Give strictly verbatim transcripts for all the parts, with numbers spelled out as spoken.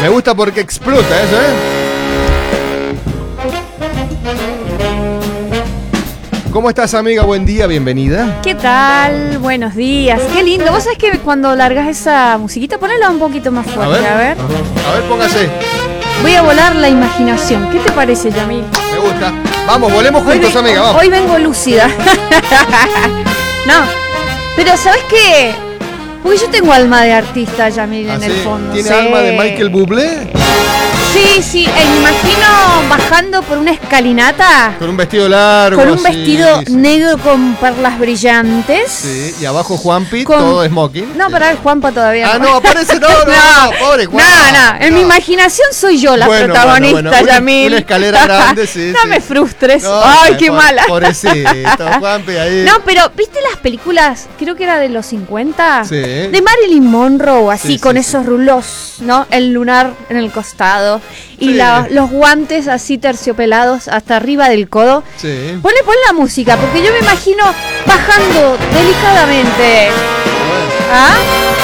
Me gusta porque explota eso, ¿eh? ¿Cómo estás, amiga? Buen día, bienvenida. ¿Qué tal? Buenos días. Qué lindo. ¿Vos sabés que cuando largas esa musiquita, ponela un poquito más fuerte? A ver. A ver, a ver póngase. Voy a volar la imaginación. ¿Qué te parece, Yamil? Me gusta. Vamos, volemos juntos, hoy amiga, vamos. Hoy vengo lúcida. No, pero ¿sabés qué? Porque yo tengo alma de artista, Yamil, ¿Ah, en sí? el fondo. ¿Tiene sí. alma de Michael Bublé? Sí, sí, eh, me imagino bajando por una escalinata. Con un vestido largo. Con un así, vestido sí. negro con perlas brillantes. Sí, y abajo Juanpi, con... todo smoking. No, sí. para ver, Juanpa todavía Ah, no. no, aparece, no, no, no, no pobre Juan. No, no, en no. mi imaginación soy yo la bueno, protagonista, bueno, bueno. Yamil. Una, una escalera grande, sí. No sí. me frustres. No, Ay, qué por, mala. Pobrecito, Juanpi ahí. No, pero ¿viste las películas? Creo que era de los cincuenta. Sí. De Marilyn Monroe, así Sí, con sí, esos sí. rulos, ¿no? El lunar en el costado. Y Sí. la, los guantes así terciopelados hasta arriba del codo. Sí. Ponle, ponle la música, porque yo me imagino bajando delicadamente. ¿Ah?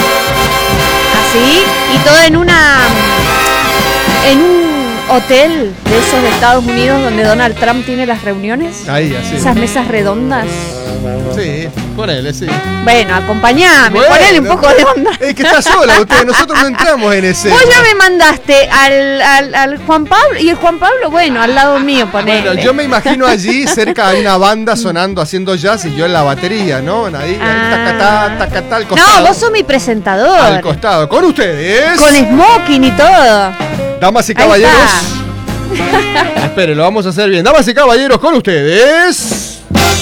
Así. Y todo en una... En un hotel de esos de Estados Unidos donde Donald Trump tiene las reuniones. Ahí, así. Esas mesas redondas. Sí, ponele, sí. Bueno, acompañame, Bueno, ponele un poco de onda. Es que está sola usted, nosotros no entramos en ese. Vos ya me mandaste al, al, al Juan Pablo, y el Juan Pablo, bueno, al lado mío, ponele. Bueno, yo me imagino allí cerca de una banda sonando, haciendo jazz y yo en la batería, ¿no? Ahí, ahí Ah. tacatá, tacatá, al costado. No, vos sos mi presentador. Al costado, con ustedes. Con smoking y todo. Damas y Ahí caballeros. está. Espere, lo vamos a hacer bien. Damas y caballeros, con ustedes.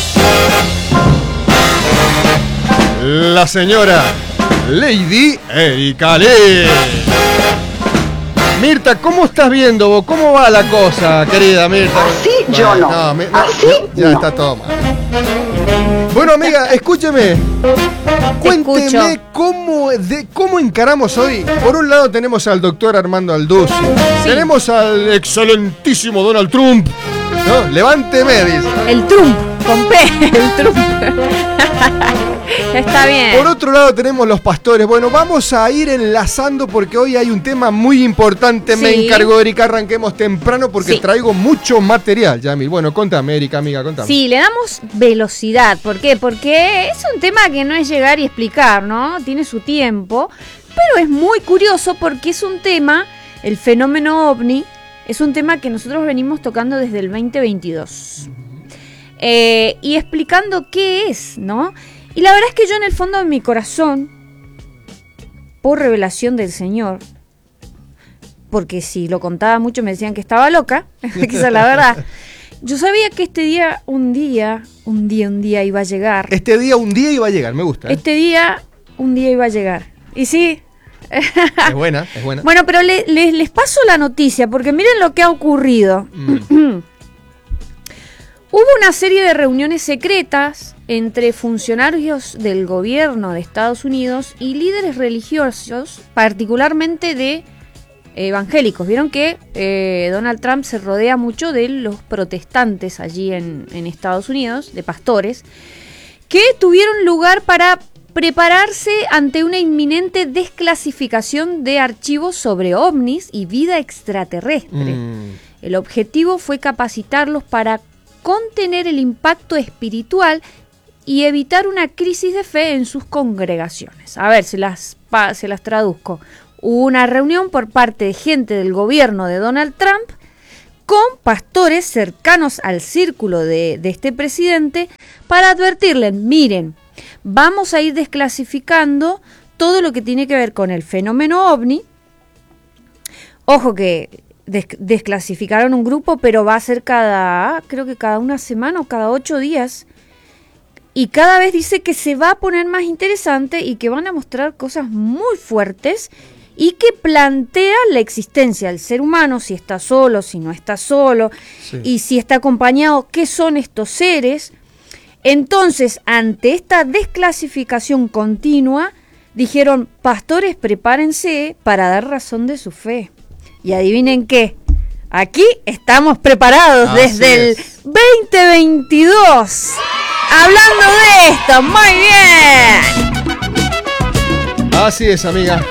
La señora Lady Erika Lee. Mirta, ¿cómo estás viendo vos? ¿Cómo va la cosa, querida Mirta? Así yo no. no, me- no, Así ya no. está todo mal. Bueno, amiga, escúcheme. Cuénteme escucho. cómo, de, cómo encaramos hoy. Por un lado tenemos al doctor Armando Alduzzi. Sí. Tenemos al excelentísimo Donald Trump. ¿No? Levánteme, dice. El Trump, con P, el Trump. Está bien. Por otro lado tenemos los pastores. Bueno, vamos a ir enlazando porque hoy hay un tema muy importante. Sí. Me encargó Erika, arranquemos temprano porque Sí. traigo mucho material, Yamil. Bueno, contame, Erika, amiga, contame. Sí, le damos velocidad. ¿Por qué? Porque es un tema que no es llegar y explicar, ¿no? Tiene su tiempo. Pero es muy curioso porque es un tema, el fenómeno ovni, es un tema que nosotros venimos tocando desde el veinte veintidós. Eh, y explicando qué es, ¿no? Y la verdad es que yo en el fondo de mi corazón, por revelación del Señor, porque si lo contaba mucho me decían que estaba loca, que esa es la verdad. Yo sabía que este día, un día, un día, un día iba a llegar. Este día, un día iba a llegar, me gusta. ¿eh? Este día, un día iba a llegar. Y sí. Es buena, es buena. Bueno, pero le- le- les paso la noticia, porque miren lo que ha ocurrido. Mm. Hubo una serie de reuniones secretas entre funcionarios del gobierno de Estados Unidos y líderes religiosos, particularmente de evangélicos. Vieron que eh, Donald Trump se rodea mucho de los protestantes allí en, en Estados Unidos, de pastores, que tuvieron lugar para prepararse ante una inminente desclasificación de archivos sobre ovnis y vida extraterrestre. Mm. El objetivo fue capacitarlos para contener el impacto espiritual y evitar una crisis de fe en sus congregaciones. A ver, se las, pa- se las traduzco. Hubo una reunión por parte de gente del gobierno de Donald Trump con pastores cercanos al círculo de, de este presidente para advertirles, miren, vamos a ir desclasificando todo lo que tiene que ver con el fenómeno ovni. Ojo que des- desclasificaron un grupo, pero va a ser cada, creo que cada una semana o cada ocho días. Y cada vez dice que se va a poner más interesante y que van a mostrar cosas muy fuertes y que plantea la existencia del ser humano, si está solo, si no está solo, Sí. y si está acompañado, qué son estos seres. Entonces, ante esta desclasificación continua, dijeron, pastores, prepárense para dar razón de su fe. Y adivinen qué, aquí estamos preparados Así desde es. el veinte veintidós. Hablando de esto, muy bien. Así es, amiga.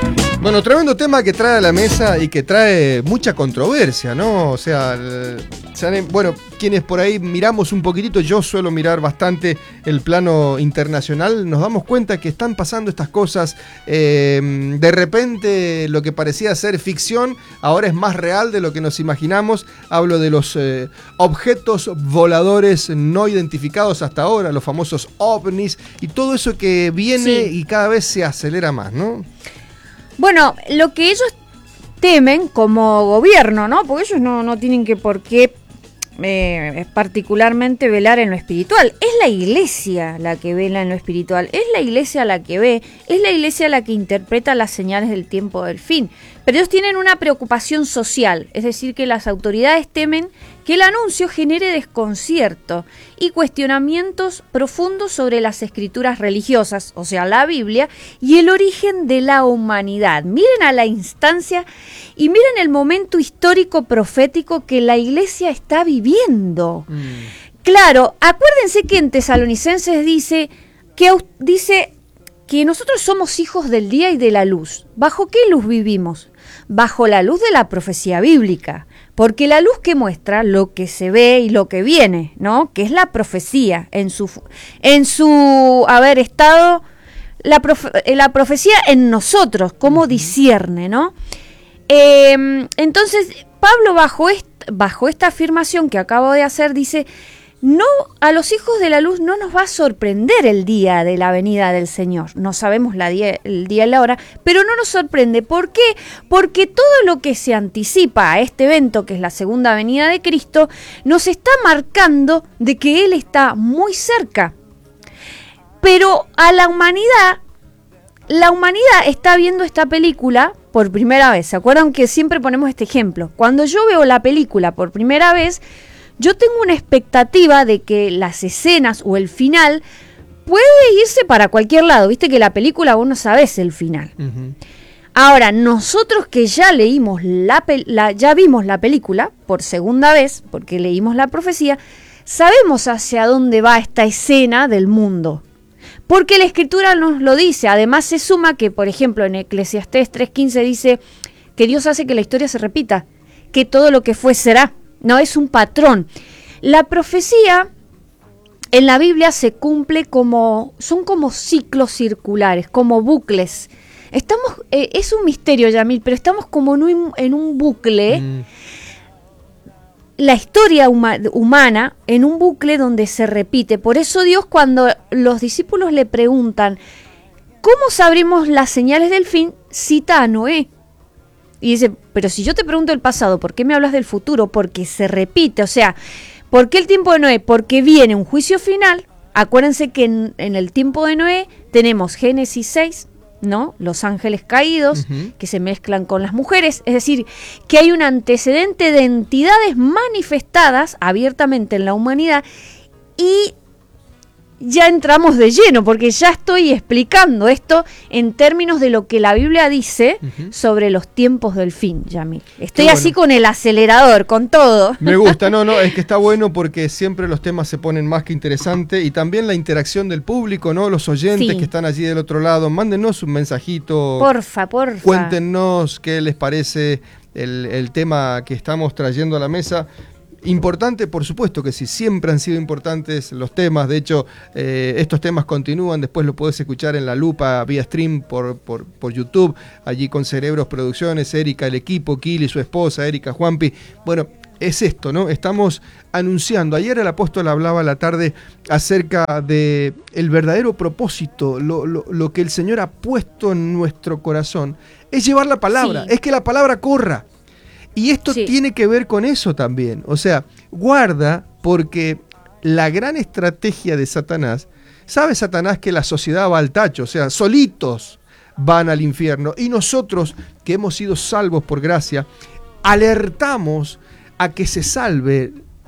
Bueno, tremendo tema que trae a la mesa y que trae mucha controversia, ¿no? O sea, el, bueno, quienes por ahí miramos un poquitito, yo suelo mirar bastante el plano internacional, nos damos cuenta que están pasando estas cosas. Eh, de repente lo que parecía ser ficción ahora es más real de lo que nos imaginamos. Hablo de los eh, objetos voladores no identificados hasta ahora, los famosos ovnis y todo eso que viene sí. y cada vez se acelera más, ¿no? Bueno, lo que ellos temen como gobierno, ¿no? Porque ellos no, no tienen que por qué eh, particularmente velar en lo espiritual. Es la iglesia la que vela en lo espiritual, es la iglesia la que ve, es la iglesia la que interpreta las señales del tiempo del fin. Pero ellos tienen una preocupación social, es decir, que las autoridades temen que el anuncio genere desconcierto y cuestionamientos profundos sobre las escrituras religiosas, o sea, la Biblia, y el origen de la humanidad. Miren a la instancia y miren el momento histórico profético que la iglesia está viviendo. Mm. Claro, acuérdense que en Tesalonicenses dice que dice que nosotros somos hijos del día y de la luz. ¿Bajo qué luz vivimos? Bajo la luz de la profecía bíblica, porque la luz que muestra lo que se ve y lo que viene, ¿no? Que es la profecía en su en su haber estado la, profe, la profecía en nosotros, cómo discierne, ¿no? Eh, entonces Pablo bajo esta, bajo esta afirmación que acabo de hacer dice: no, a los hijos de la luz no nos va a sorprender el día de la venida del Señor. No sabemos la día, el día y la hora, pero no nos sorprende. ¿Por qué? Porque todo lo que se anticipa a este evento, que es la segunda venida de Cristo, nos está marcando de que Él está muy cerca. Pero a la humanidad, la humanidad está viendo esta película por primera vez. ¿Se acuerdan que siempre ponemos este ejemplo? Cuando yo veo la película por primera vez, yo tengo una expectativa de que las escenas o el final puede irse para cualquier lado. Viste que la película vos no sabés el final. Uh-huh. Ahora, nosotros que ya leímos la, la, ya vimos la película por segunda vez, porque leímos la profecía, sabemos hacia dónde va esta escena del mundo. Porque la Escritura nos lo dice. Además se suma que, por ejemplo, en Eclesiastés tres quince dice que Dios hace que la historia se repita, que todo lo que fue será. No, es un patrón. La profecía en la Biblia se cumple como, son como ciclos circulares, como bucles. Estamos, eh, es un misterio, Yamil, pero estamos como en un, en un bucle, mm. la historia huma, humana, en un bucle donde se repite. Por eso Dios, cuando los discípulos le preguntan, ¿cómo sabremos las señales del fin?, cita a Noé. Y dice, pero si yo te pregunto el pasado, ¿por qué me hablas del futuro? Porque se repite, o sea, ¿por qué el tiempo de Noé? Porque viene un juicio final. Acuérdense que en, en el tiempo de Noé tenemos Génesis seis, ¿no? Los ángeles caídos, uh-huh. que se mezclan con las mujeres. Es decir, que hay un antecedente de entidades manifestadas abiertamente en la humanidad y ya entramos de lleno, porque ya estoy explicando esto en términos de lo que la Biblia dice uh-huh. sobre los tiempos del fin, Yamil. Estoy bueno. así con el acelerador, con todo. Me gusta, no, no, es que está bueno porque siempre los temas se ponen más que interesantes y también la interacción del público, ¿no? Los oyentes sí. que están allí del otro lado, mándenos un mensajito. Porfa, porfa. Cuéntenos qué les parece el, el tema que estamos trayendo a la mesa. Importante, por supuesto que sí, siempre han sido importantes los temas. De hecho, eh, estos temas continúan. Después lo podés escuchar en La Lupa vía stream por, por, por YouTube, allí con Cerebros Producciones, Erika, el equipo, Kili, su esposa, Erika, Juanpi. Bueno, es esto, ¿no? Estamos anunciando. Ayer el apóstol hablaba a la tarde acerca de el verdadero propósito, lo, lo, lo que el Señor ha puesto en nuestro corazón, es llevar la palabra, sí. es que la palabra corra. Y esto sí. tiene que ver con eso también. O sea, guarda, porque la gran estrategia de Satanás, sabe Satanás que la sociedad va al tacho, o sea, solitos van al infierno. Y nosotros, que hemos sido salvos por gracia, alertamos a que se salve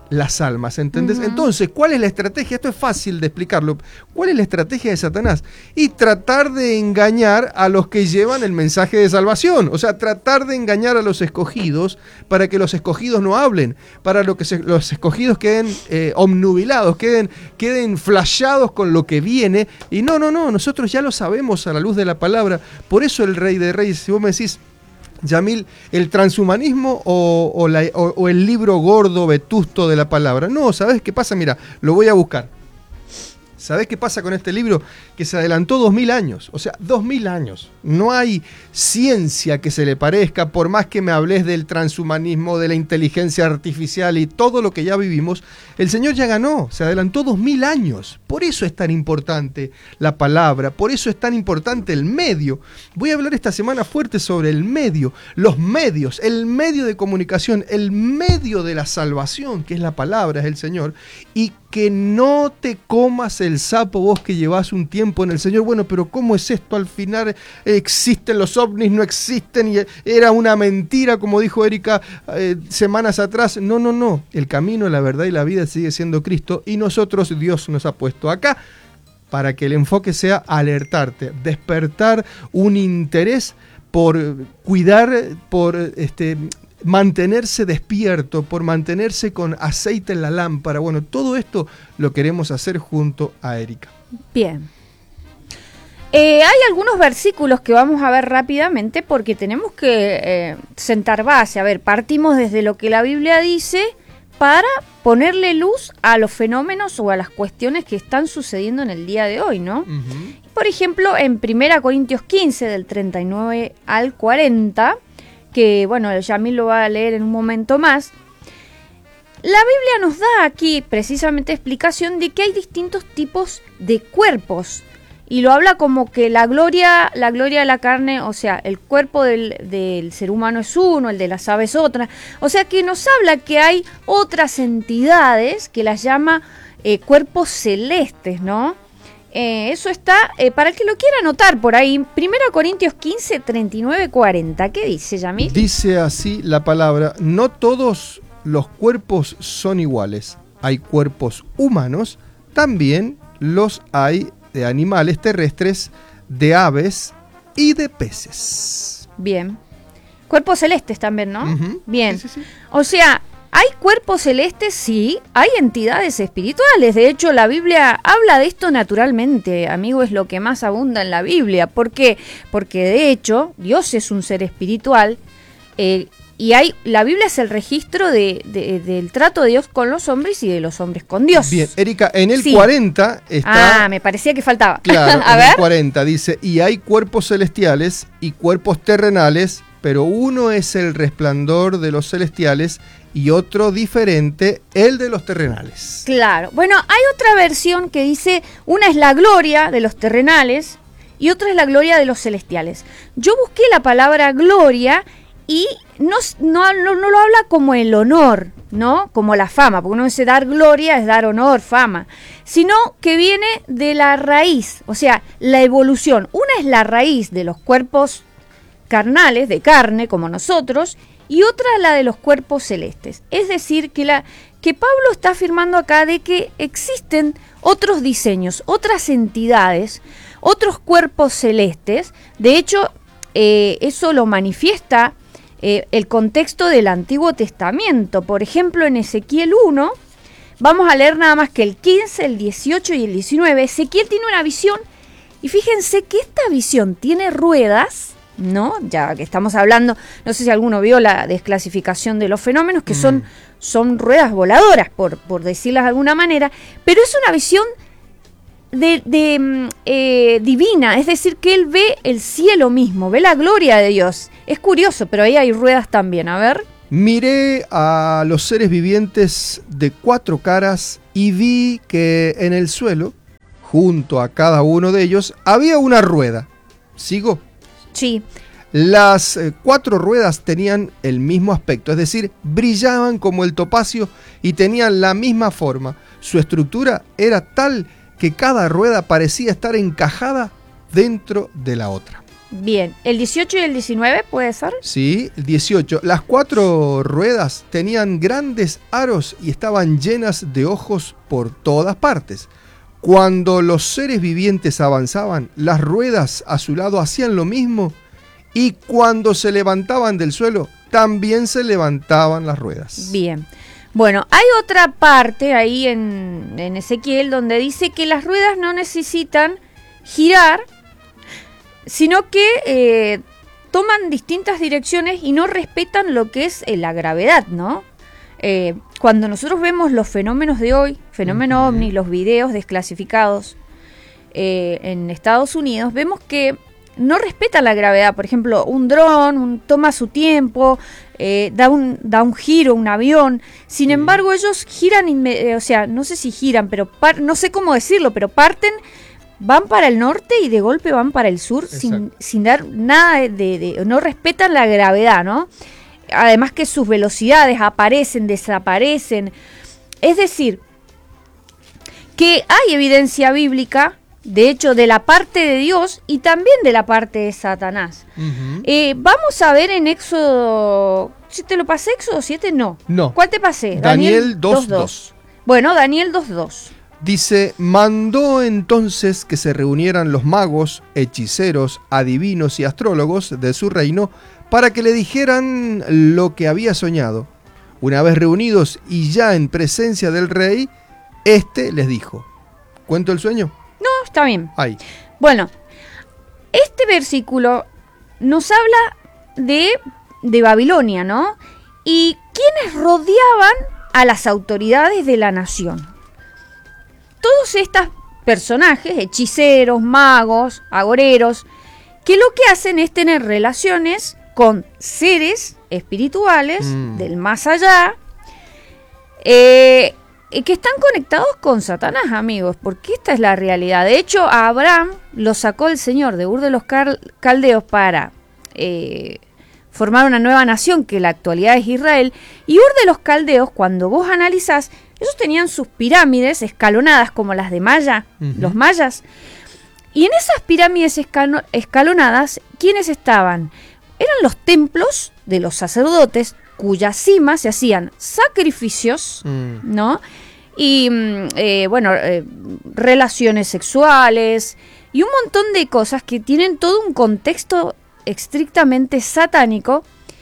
las almas, ¿entendés? Uh-huh. Entonces, ¿cuál es la estrategia? Esto es fácil de explicarlo. ¿Cuál es la estrategia de Satanás? Y tratar de engañar a los que llevan el mensaje de salvación. O sea, tratar de engañar a los escogidos para que los escogidos no hablen, para lo que se, los escogidos queden eh, obnubilados, queden, queden flashados con lo que viene. Y no, no, no, nosotros ya lo sabemos a la luz de la palabra. Por eso el Rey de Reyes, si vos me decís, Yamil, el transhumanismo o, o, la, o, o el libro gordo, vetusto de la palabra. No, ¿sabés qué pasa? Mira, lo voy a buscar. ¿Sabés qué pasa con este libro? Que se adelantó dos mil años, o sea, dos mil años. No hay ciencia que se le parezca, por más que me hables del transhumanismo, de la inteligencia artificial y todo lo que ya vivimos, el Señor ya ganó, se adelantó dos mil años. Por eso es tan importante la palabra, por eso es tan importante el medio. Voy a hablar esta semana fuerte sobre el medio, los medios, el medio de comunicación, el medio de la salvación, que es la palabra, es el Señor, y que no te comas el sapo vos que llevas un tiempo en el Señor. Bueno, pero ¿cómo es esto? Al final existen los ovnis, no existen, y era una mentira, como dijo Erika eh, semanas atrás. No, no, no. El camino, la verdad y la vida sigue siendo Cristo, y nosotros, Dios nos ha puesto acá para que el enfoque sea alertarte, despertar un interés por cuidar, por este... mantenerse despierto, por mantenerse con aceite en la lámpara. Bueno, todo esto lo queremos hacer junto a Erika. Bien. Eh, hay algunos versículos que vamos a ver rápidamente porque tenemos que eh, sentar base. A ver, partimos desde lo que la Biblia dice para ponerle luz a los fenómenos o a las cuestiones que están sucediendo en el día de hoy, ¿no? Uh-huh. Por ejemplo, en primera Corintios quince, del treinta y nueve al cuarenta... que, bueno, Yamil lo va a leer en un momento más, la Biblia nos da aquí precisamente explicación de que hay distintos tipos de cuerpos, y lo habla como que la gloria, la gloria de la carne, o sea, el cuerpo del, del ser humano es uno, el de las aves otra, o sea que nos habla que hay otras entidades que las llama eh, cuerpos celestes, ¿no? Eh, eso está, eh, para el que lo quiera anotar por ahí, primera Corintios quince, treinta y nueve, cuarenta. ¿Qué dice, Yamil? Dice así la palabra: no todos los cuerpos son iguales. Hay cuerpos humanos, también los hay de animales terrestres, de aves y de peces. Bien. Cuerpos celestes también, ¿no? Uh-huh. Bien. Sí, sí, sí. O sea, ¿hay cuerpos celestes? Sí, hay entidades espirituales. De hecho, la Biblia habla de esto naturalmente, amigo, es lo que más abunda en la Biblia. ¿Por qué? Porque de hecho, Dios es un ser espiritual eh, y hay, la Biblia es el registro de, de, del trato de Dios con los hombres y de los hombres con Dios. Bien, Erika, en el sí. cuarenta está... Ah, me parecía que faltaba. Claro, a en ver. el cuarenta dice: y hay cuerpos celestiales y cuerpos terrenales, pero uno es el resplandor de los celestiales y otro diferente, el de los terrenales. Claro. Bueno, hay otra versión que dice, una es la gloria de los terrenales y otra es la gloria de los celestiales. Yo busqué la palabra gloria y no, no, no, no lo habla como el honor, ¿no? Como la fama, porque uno dice dar gloria es dar honor, fama, sino que viene de la raíz, o sea, la evolución. Una es la raíz de los cuerpos carnales, de carne, como nosotros, y otra la de los cuerpos celestes. Es decir, que, la, que Pablo está afirmando acá de que existen otros diseños, otras entidades, otros cuerpos celestes. De hecho, eh, eso lo manifiesta eh, el contexto del Antiguo Testamento. Por ejemplo, en Ezequiel uno, vamos a leer nada más que el quince, el dieciocho y el diecinueve. Ezequiel tiene una visión, y fíjense que esta visión tiene ruedas, ¿no? Ya que estamos hablando, no sé si alguno vio la desclasificación de los fenómenos, que mm. son, son ruedas voladoras, por, por decirlas de alguna manera, pero es una visión de, de eh, divina, es decir, que él ve el cielo mismo, ve la gloria de Dios. Es curioso, pero ahí hay ruedas también, a ver. Miré a los seres vivientes de cuatro caras y vi que en el suelo, junto a cada uno de ellos, había una rueda. ¿Sigo? Sí. Las eh, cuatro ruedas tenían el mismo aspecto, es decir, brillaban como el topacio y tenían la misma forma. Su estructura era tal que cada rueda parecía estar encajada dentro de la otra. Bien, ¿el dieciocho y el diecinueve puede ser? Sí, el dieciocho. Las cuatro ruedas tenían grandes aros y estaban llenas de ojos por todas partes. Cuando los seres vivientes avanzaban, las ruedas a su lado hacían lo mismo, y cuando se levantaban del suelo, también se levantaban las ruedas. Bien. Bueno, hay otra parte ahí en, en Ezequiel donde dice que las ruedas no necesitan girar, sino que eh, toman distintas direcciones y no respetan lo que es eh, la gravedad, ¿no? Eh, cuando nosotros vemos los fenómenos de hoy, fenómeno uh-huh. ovni, los videos desclasificados eh, en Estados Unidos, vemos que no respetan la gravedad. Por ejemplo, un dron un, toma su tiempo, eh, da, un, da un giro, un avión. Sin sí. embargo, ellos giran, inme- o sea, no sé si giran, pero par- no sé cómo decirlo, pero parten... Van para el norte y de golpe van para el sur sin, sin dar nada de, de, de... No respetan la gravedad, ¿no? Además que sus velocidades aparecen, desaparecen. Es decir, que hay evidencia bíblica, de hecho, de la parte de Dios y también de la parte de Satanás. Uh-huh. Eh, vamos a ver en Éxodo... ¿Si te lo pasé Éxodo siete? No. No. ¿Cuál te pasé? Daniel dos dos. Bueno, Daniel dos dos. Dice, mandó entonces que se reunieran los magos, hechiceros, adivinos y astrólogos de su reino para que le dijeran lo que había soñado. Una vez reunidos y ya en presencia del rey, éste les dijo, ¿cuento el sueño? No, está bien. Ahí. Bueno, este versículo nos habla de, de Babilonia, ¿no? Y quienes rodeaban a las autoridades de la nación. Todos estos personajes, hechiceros, magos, agoreros, que lo que hacen es tener relaciones con seres espirituales mm. del más allá, eh, que están conectados con Satanás, amigos, porque esta es la realidad. De hecho, a Abraham lo sacó el Señor de Ur de los Caldeos para eh, formar una nueva nación, que en la actualidad es Israel, y Ur de los Caldeos, cuando vos analizás, ellos tenían sus pirámides escalonadas como las de Maya, uh-huh. los mayas. Y en esas pirámides escalo- escalonadas, ¿quiénes estaban? Eran los templos de los sacerdotes, cuya cima se hacían sacrificios, mm. ¿no? Y, eh, bueno, eh, relaciones sexuales y un montón de cosas que tienen todo un contexto estrictamente satánico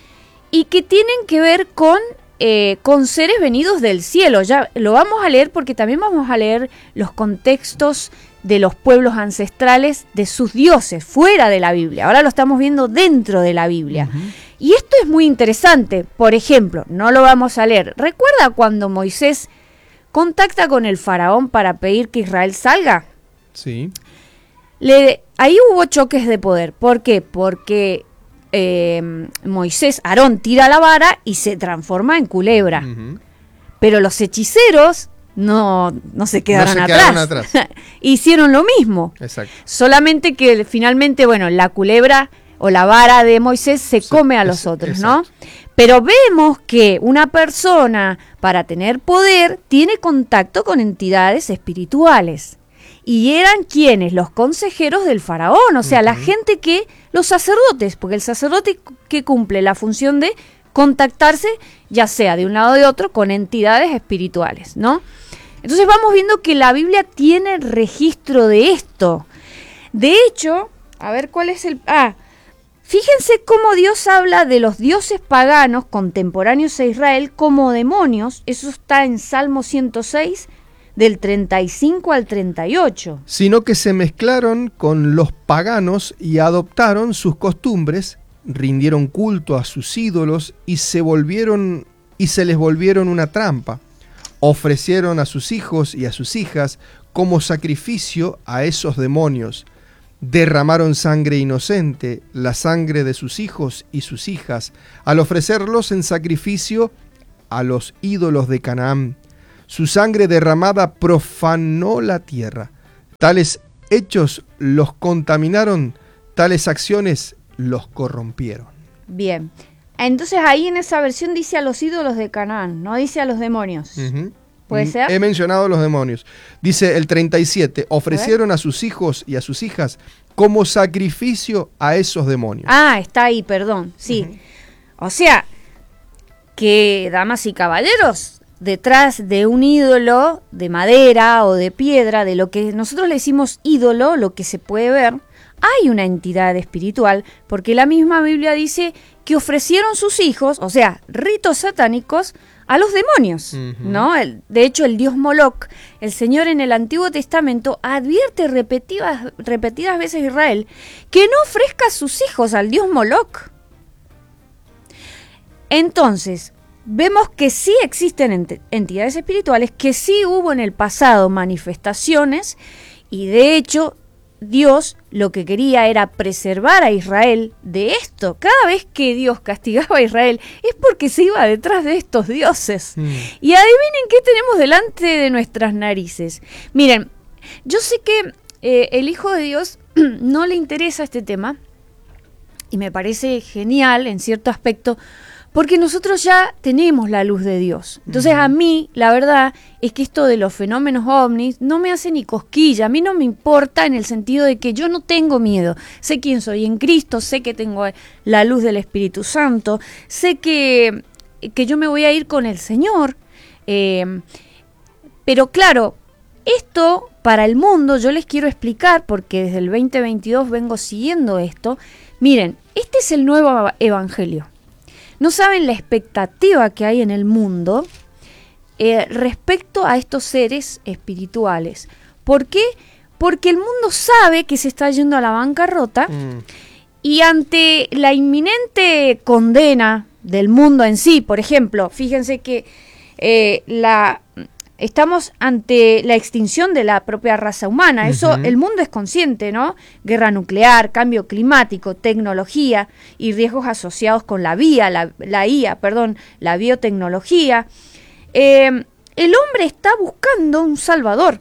y que tienen que ver con... Eh, con seres venidos del cielo. Ya lo vamos a leer porque también vamos a leer los contextos de los pueblos ancestrales de sus dioses fuera de la Biblia. Ahora lo estamos viendo dentro de la Biblia. Uh-huh. Y esto es muy interesante. Por ejemplo, no lo vamos a leer. ¿Recuerda cuando Moisés contacta con el faraón para pedir que Israel salga? Sí. Le, ahí hubo choques de poder. ¿Por qué? Porque Eh, Moisés, Aarón tira la vara y se transforma en culebra. Uh-huh. Pero los hechiceros no, no se quedaron no se atrás. Quedaron atrás. Hicieron lo mismo. Exacto. Solamente que finalmente, bueno, la culebra o la vara de Moisés se sí, come a los es, otros, exacto. ¿no? Pero vemos que una persona, para tener poder, tiene contacto con entidades espirituales. Y eran quienes, los consejeros del faraón, o sea, uh-huh. la gente que, los sacerdotes, porque el sacerdote que cumple la función de contactarse, ya sea de un lado o de otro, con entidades espirituales, ¿no? Entonces vamos viendo que la Biblia tiene registro de esto. De hecho, a ver cuál es el... Ah, fíjense cómo Dios habla de los dioses paganos contemporáneos a Israel como demonios. Eso está en Salmo ciento seis, del treinta y cinco al treinta y ocho. Sino que se mezclaron con los paganos y adoptaron sus costumbres, rindieron culto a sus ídolos y se volvieron y se les volvieron una trampa. Ofrecieron a sus hijos y a sus hijas como sacrificio a esos demonios. Derramaron sangre inocente, la sangre de sus hijos y sus hijas, al ofrecerlos en sacrificio a los ídolos de Canaán. Su sangre derramada profanó la tierra. Tales hechos los contaminaron, tales acciones los corrompieron. Bien, entonces ahí en esa versión dice a los ídolos de Canaán, no dice a los demonios. Uh-huh. ¿Puede ser? He mencionado los demonios. Dice el treinta y siete, ofrecieron a, a sus hijos y a sus hijas como sacrificio a esos demonios. Ah, está ahí, perdón, sí. Uh-huh. O sea, que, damas y caballeros, detrás de un ídolo de madera o de piedra, de lo que nosotros le decimos ídolo, lo que se puede ver, hay una entidad espiritual, porque la misma Biblia dice que ofrecieron sus hijos, o sea, ritos satánicos, a los demonios, uh-huh. ¿no? El, de hecho, el dios Moloch, el Señor en el Antiguo Testamento advierte repetidas, repetidas veces a Israel que no ofrezca a sus hijos al dios Moloch. Entonces, vemos que sí existen ent- entidades espirituales, que sí hubo en el pasado manifestaciones, y de hecho Dios lo que quería era preservar a Israel de esto. Cada vez que Dios castigaba a Israel es porque se iba detrás de estos dioses. Mm. Y adivinen qué tenemos delante de nuestras narices. Miren, yo sé que eh, el Hijo de Dios no le interesa este tema, y me parece genial en cierto aspecto, porque nosotros ya tenemos la luz de Dios. Entonces uh-huh. a mí, la verdad, es que esto de los fenómenos ovnis no me hace ni cosquilla. A mí no me importa en el sentido de que yo no tengo miedo. Sé quién soy en Cristo, sé que tengo la luz del Espíritu Santo, sé que, que yo me voy a ir con el Señor. Eh, pero claro, esto para el mundo yo les quiero explicar, porque desde el veinte veintidós vengo siguiendo esto. Miren, este es el nuevo evangelio. No saben la expectativa que hay en el mundo eh, respecto a estos seres espirituales. ¿Por qué? Porque el mundo sabe que se está yendo a la bancarrota mm. y ante la inminente condena del mundo en sí, por ejemplo, fíjense que eh, la... estamos ante la extinción de la propia raza humana. Eso uh-huh. el mundo es consciente, ¿no? Guerra nuclear, cambio climático, tecnología y riesgos asociados con la vía, la, la I A, perdón, la biotecnología. Eh, el hombre está buscando un salvador.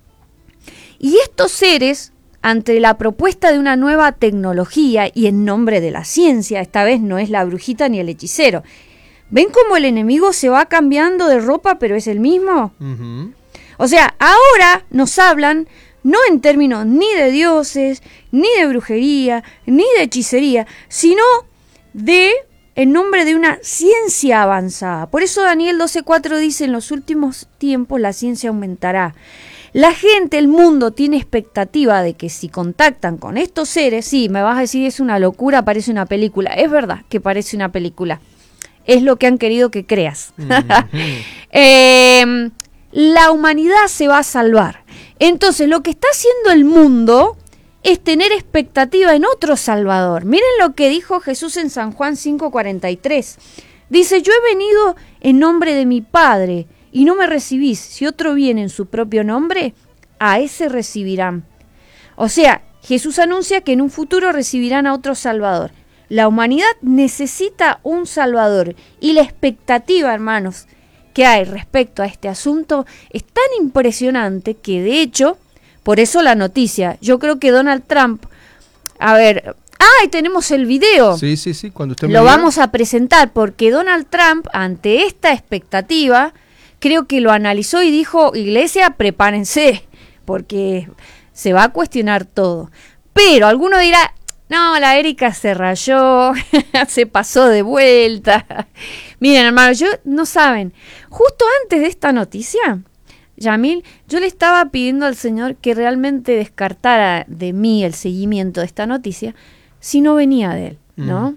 Y estos seres, ante la propuesta de una nueva tecnología y en nombre de la ciencia, esta vez no es la brujita ni el hechicero, ¿ven cómo el enemigo se va cambiando de ropa, pero es el mismo? Uh-huh. O sea, ahora nos hablan no en términos ni de dioses, ni de brujería, ni de hechicería, sino de en nombre de una ciencia avanzada. Por eso Daniel doce cuatro dice, en los últimos tiempos la ciencia aumentará. La gente, el mundo, tiene expectativa de que si contactan con estos seres, sí, me vas a decir es una locura, parece una película. Es verdad que parece una película. Es lo que han querido que creas. Uh-huh. eh, la humanidad se va a salvar. Entonces, lo que está haciendo el mundo es tener expectativa en otro Salvador. Miren lo que dijo Jesús en San Juan cinco cuarenta y tres. Dice, yo he venido en nombre de mi Padre y no me recibís. Si otro viene en su propio nombre, a ese recibirán. O sea, Jesús anuncia que en un futuro recibirán a otro Salvador. La humanidad necesita un Salvador y la expectativa, hermanos, que hay respecto a este asunto es tan impresionante que, de hecho, por eso la noticia, yo creo que Donald Trump, a ver, ¡ay, tenemos el video! Sí, sí, sí, cuando usted me Lo diga. Vamos a presentar porque Donald Trump, ante esta expectativa, creo que lo analizó y dijo, Iglesia, prepárense, porque se va a cuestionar todo. Pero alguno dirá, no, la Erika se rayó, se pasó de vuelta. Miren, hermanos, yo no saben, justo antes de esta noticia, Yamil, yo le estaba pidiendo al Señor que realmente descartara de mí el seguimiento de esta noticia si no venía de Él, ¿no? Mm.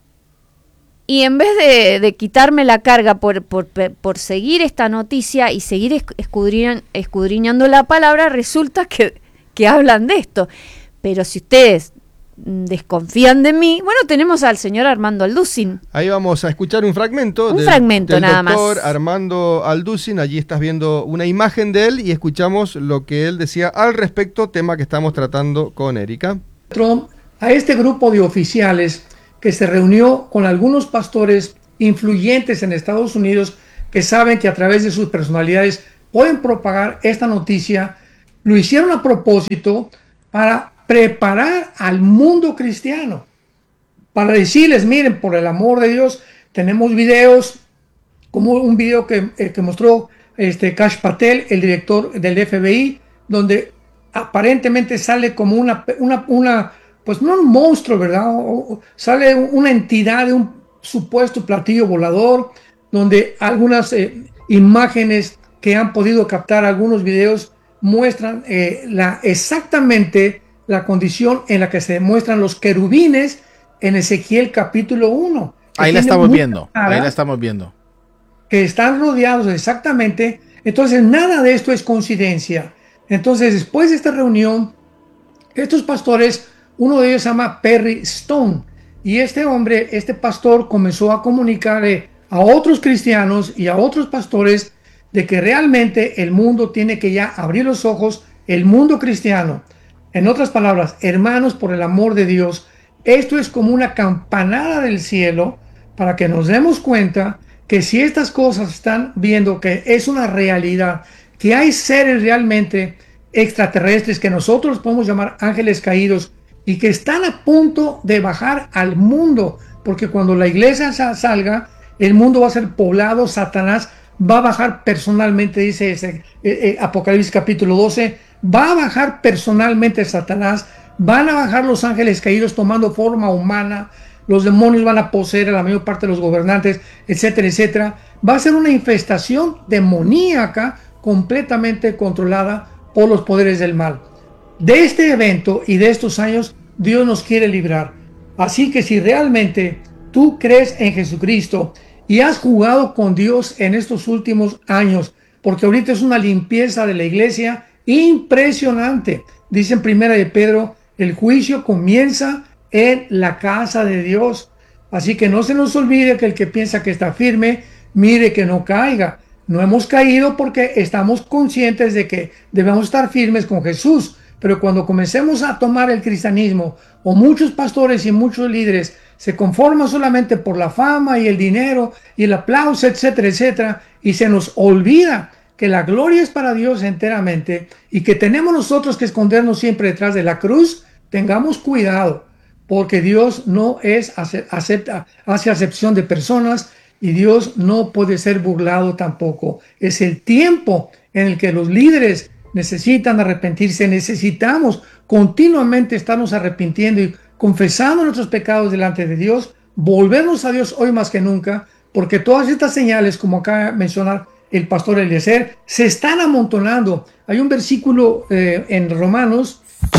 Y en vez de, de quitarme la carga por, por, por seguir esta noticia y seguir escudriñan, escudriñando la palabra, resulta que, que hablan de esto. Pero si ustedes desconfían de mí, bueno, tenemos al señor Armando Alducin. Ahí vamos a escuchar un fragmento. Un del, fragmento del nada doctor más. Armando Alducin, allí estás viendo una imagen de él y escuchamos lo que él decía al respecto, tema que estamos tratando con Erika. Trump, a este grupo de oficiales que se reunió con algunos pastores influyentes en Estados Unidos que saben que a través de sus personalidades pueden propagar esta noticia, lo hicieron a propósito para preparar al mundo cristiano, para decirles, miren, por el amor de Dios, tenemos videos, como un video que, eh, que mostró este, Kash Patel, el director del F B I, donde aparentemente sale como una, una, una pues no un monstruo, ¿verdad? O, o sale una entidad de un supuesto platillo volador, donde algunas eh, imágenes que han podido captar, algunos videos, muestran eh, la, exactamente la condición en la que se demuestran los querubines en Ezequiel capítulo uno. Ahí la estamos viendo, ahí la estamos viendo. Que están rodeados exactamente. Entonces, nada de esto es coincidencia. Entonces, después de esta reunión, estos pastores, uno de ellos se llama Perry Stone, y este hombre, este pastor, comenzó a comunicar a otros cristianos y a otros pastores de que realmente el mundo tiene que ya abrir los ojos, el mundo cristiano. En otras palabras, hermanos, por el amor de Dios, esto es como una campanada del cielo para que nos demos cuenta que si estas cosas están viendo que es una realidad, que hay seres realmente extraterrestres que nosotros podemos llamar ángeles caídos y que están a punto de bajar al mundo, porque cuando la iglesia salga, el mundo va a ser poblado, Satanás va a bajar personalmente, dice ese, eh, eh, Apocalipsis capítulo doce, va a bajar personalmente Satanás, van a bajar los ángeles caídos tomando forma humana, los demonios van a poseer a la mayor parte de los gobernantes, etcétera, etcétera. Va a ser una infestación demoníaca completamente controlada por los poderes del mal. De este evento y de estos años, Dios nos quiere librar. Así que si realmente tú crees en Jesucristo y has jugado con Dios en estos últimos años, porque ahorita es una limpieza de la iglesia impresionante. Dice en Primera de Pedro, el juicio comienza en la casa de Dios. Así que no se nos olvide que el que piensa que está firme, mire que no caiga. No hemos caído porque estamos conscientes de que debemos estar firmes con Jesús. Pero cuando comencemos a tomar el cristianismo, o muchos pastores y muchos líderes se conforman solamente por la fama y el dinero y el aplauso, etcétera, etcétera, y se nos olvida que la gloria es para Dios enteramente y que tenemos nosotros que escondernos siempre detrás de la cruz, tengamos cuidado, porque Dios no es acepta, hace acepción de personas y Dios no puede ser burlado tampoco. Es el tiempo en el que los líderes necesitan arrepentirse, necesitamos continuamente estarnos arrepintiendo y confesando nuestros pecados delante de Dios, volvernos a Dios hoy más que nunca, porque todas estas señales, como acaba de mencionar el pastor Eliezer, se están amontonando. Hay un versículo eh, en Romanos